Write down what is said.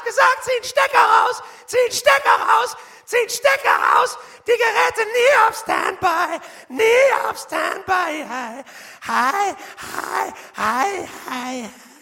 gesagt, zieh den Stecker raus, zieh den Stecker raus, zieh den Stecker raus. Die Geräte nie auf Standby, nie auf Standby. Hi, hi, hi, hi, hi.